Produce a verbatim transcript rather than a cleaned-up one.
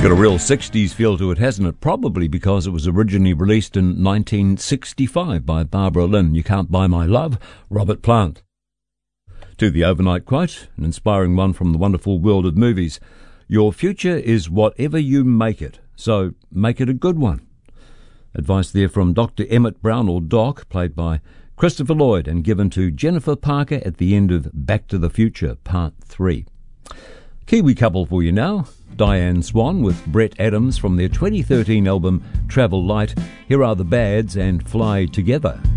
Got a real sixties feel to it, hasn't it? Probably because it was originally released in nineteen sixty-five by Barbara Lynn. You Can't Buy My Love, Robert Plant. To the overnight quote, an inspiring one from the wonderful world of movies. Your future is whatever you make it, so make it a good one. Advice there from Doctor Emmett Brown, or Doc, played by Christopher Lloyd, and given to Jennifer Parker at the end of Back to the Future, Part three. Kiwi couple for you now. Diane Swan with Brett Adams from their twenty thirteen album Travel Light. Here are the Bads and Fly Together.